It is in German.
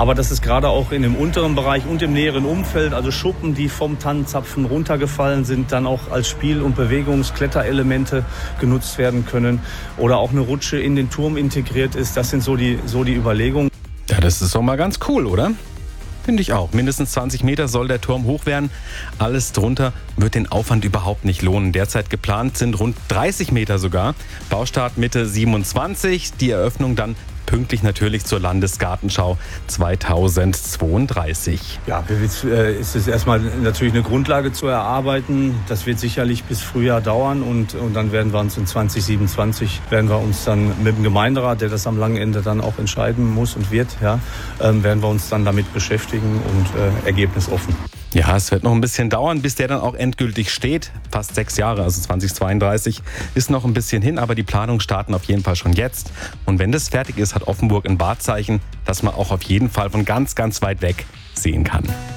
Aber das ist gerade auch in dem unteren Bereich und im näheren Umfeld, also Schuppen, die vom Tannenzapfen runtergefallen sind, dann auch als Spiel- und Bewegungskletterelemente genutzt werden können. Oder auch eine Rutsche in den Turm integriert ist. Das sind so die Überlegungen. Ja, das ist doch mal ganz cool, oder? Finde ich auch. Mindestens 20 Meter soll der Turm hoch werden. Alles drunter wird den Aufwand überhaupt nicht lohnen. Derzeit geplant sind rund 30 Meter sogar. Baustart Mitte 27. Die Eröffnung dann pünktlich natürlich zur Landesgartenschau 2032. Ja, ist es erstmal natürlich eine Grundlage zu erarbeiten. Das wird sicherlich bis Frühjahr dauern und dann werden wir uns in 2027 mit dem Gemeinderat, der das am langen Ende dann auch entscheiden muss und wird, werden wir uns dann damit beschäftigen und ergebnisoffen. Ja, es wird noch ein bisschen dauern, bis der dann auch endgültig steht. Fast 6 Jahre, also 2032 ist noch ein bisschen hin, aber die Planungen starten auf jeden Fall schon jetzt. Und wenn das fertig ist, hat Offenburg ein Wahrzeichen, das man auch auf jeden Fall von ganz, ganz weit weg sehen kann.